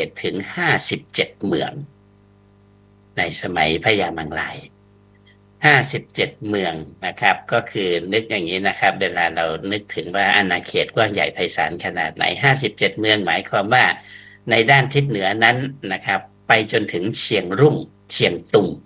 ตถึง57เมืองในสมัยพญามังราย57เมืองนะครับก็คือนึกอย่างนี้นะครับเวลาเรานึกถึงว่าอาณาเขตกว้างใหญ่ไพศาลขนาดไหน57เมืองหมายความว่าในด้านทิศเหนือนั้นนะครับไปจนถึงเชียงรุ่งเชียงตุง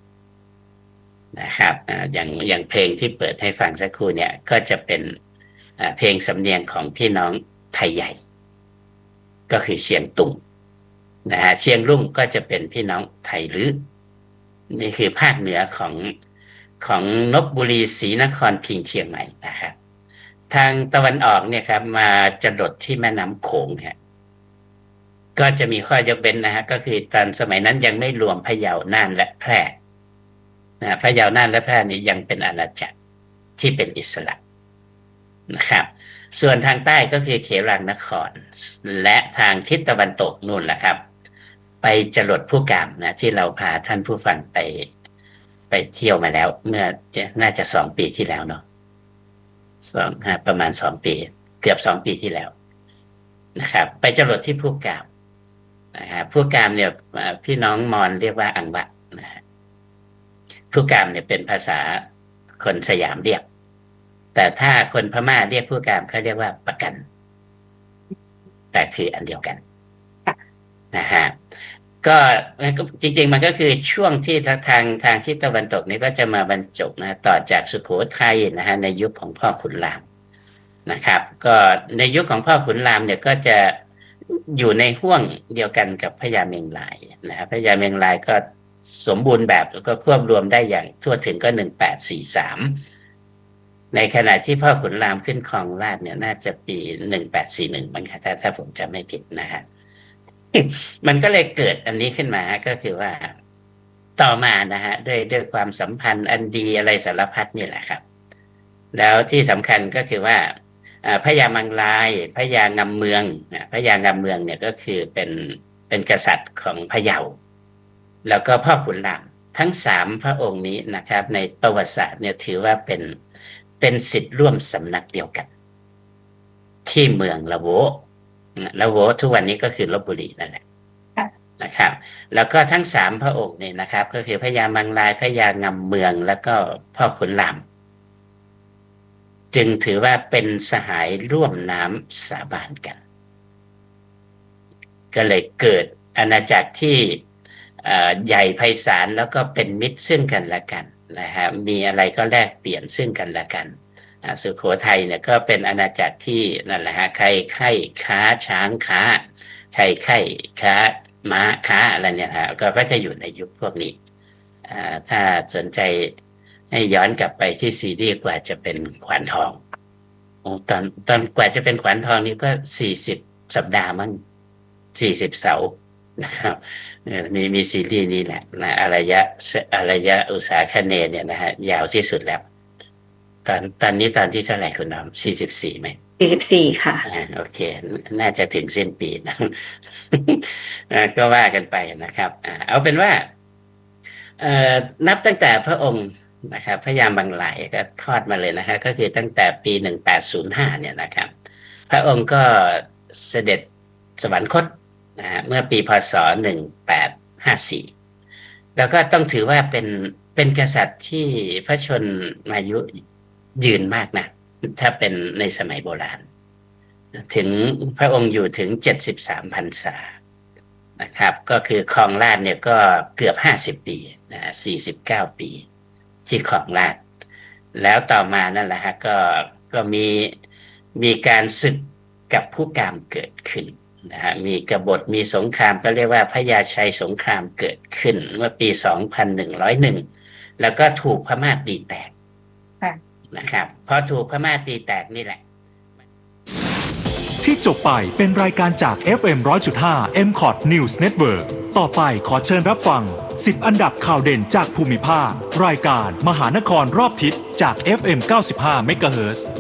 นะครับอย่างเพลงที่เปิดให้ฟังสักครู่เนี่ยก็จะเป็นเพลงสำเนียงของพี่น้องไทยใหญ่ก็คือเชียงตุงนะฮะเชียงรุ่งก็จะเป็นพี่น้องไทยลื้อนี่คือภาคเหนือของลพบุรีศรีนครพิงค์เชียงใหม่นะครับทางตะวันออกเนี่ยครับมาจรดที่แม่น้ำโขงเนี่ยก็จะมีข้อยกเว้นนะฮะก็คือตอนสมัยนั้นยังไม่รวมพะเยาน่านและแพร่นะพะเยาน่านและแพร่นี่ยังเป็นอาณาจักรที่เป็นอิสระนะครับส่วนทางใต้ก็คือเขรังนครและทางทิศตะวันตกนู่นแหละครับไปจรดผู้กามนะที่เราพาท่านผู้ฟังไปเที่ยวมาแล้วเมื่อน่าจะ2 ปีที่แล้วเนาะประมาณ2 ปีเกือบ2 ปีที่แล้วนะครับไปจรดที่ผู้กามนะครับผู้กามเนี่ยพี่น้องมอญเรียกว่าอังวะนะฮะผู้กามเนี่ยเป็นภาษาคนสยามเรียกแต่ถ้าคนพม่าเรียกผู้กามเขาเรียกว่าปะกันแต่คืออันเดียวกันนะฮะก็จริงๆมันก็คือช่วงที่ทางที่ตะวันตกนี้ก็จะมาบรรจบนะต่อจากสุโขทัยนะฮะในยุคของพ่อขุนรามนะครับก็ในยุคของพ่อขุนรามเนี่ยก็จะอยู่ในห่วงเดียวกันกับพญาเมงรายนะพญาเมงรายก็สมบูรณ์แบบแล้วก็ควบรวมได้อย่างทั่วถึงก็1843ในขณะที่พ่อขุนรามขึ้นครองราชย์เนี่ยน่าจะปี1841มั้งค่ะถ้าผมจำไม่ผิดนะฮะมันก็เลยเกิดอันนี้ขึ้นมาก็คือว่าต่อมานะฮะด้วยความสัมพันธ์อันดีอะไรสารพัดนี่แหละครับแล้วที่สำคัญก็คือว่าพญามังรายพญางำเมืองพญางำเมืองเนี่ยก็คือเป็นกษัตริย์ของพะเยาแล้วก็พ่อขุนรามทั้ง3พระองค์นี้นะครับในประวัติศาสตร์เนี่ยถือว่าเป็นศิษย์ร่วมสำนักเดียวกันที่เมืองละโวทุกวันนี้ก็คือลพบุรีนั่นแหละนะครับแล้วก็ทั้ง3พระองค์นี่นะครับก็คือพญามังรายพญางำเมืองแล้วก็พ่อขุนรามจึงถือว่าเป็นสหายร่วมน้ำสาบานกันก็เลยเกิดอาณาจักรที่ใหญ่ไพศาลแล้วก็เป็นมิตรซึ่งกันและกันนะฮะมีอะไรก็แลกเปลี่ยนซึ่งกันและกันสุโขทัยเนี่ยก็เป็นอาณาจักรที่นั่นแหละฮะใครค้าช้างค้าใครค้าม้าค้าอะไรเนี่ยฮะก็จะอยู่ในยุคพวกนี้ถ้าสนใจให้ย้อนกลับไปที่ซีรีส์กว่าจะเป็นขวานทองตอนกว่าจะเป็นขวานทองนี่ก็40 สัปดาห์มั้ง40 เสาร์นะครับมีซีรีส์นี้แหละนะอารยะอุตสาคเนย์เนี่ยนะฮะยาวที่สุดแล้วตอนนี้ตอนที่เท่าไหร่คุณน้อง44ไหม 44ค่ะโอเคน่าจะถึงสิ้นปีนะก็ว่ากันไปนะครับเอาเป็นว่านับตั้งแต่พระองค์นะครับพญามังรายก็ทอดมาเลยนะฮะก็คือตั้งแต่ปี1805เนี่ยนะครับพระองค์ก็เสด็จสวรรคตนะฮะเมื่อปีพ.ศ. 1854แล้วก็ต้องถือว่าเป็นกษัตริย์ที่พระชนมายุยืนมากนะถ้าเป็นในสมัยโบราณถึงพระองค์อยู่ถึง73 พรรษานะครับก็คือครองราชย์เนี่ยก็เกือบ50 ปีนะ49 ปีที่ครองราชย์แล้วต่อมานั่นแหละฮะก็มีการศึกกับผู้กามเกิดขึ้นนะฮะมีกบฏมีสงครามก็เรียกว่าพญาชัยสงครามเกิดขึ้นเมื่อปี2101แล้วก็ถูกพม่าตีแตกนะครับพอถูกพม่าตีแตกนี่แหละที่จบไปเป็นรายการจาก FM 100.5 MCOT News Network ต่อไปขอเชิญรับฟัง10 อันดับข่าวเด่นจากภูมิภาครายการมหานครรอบทิศจาก FM 95 MHz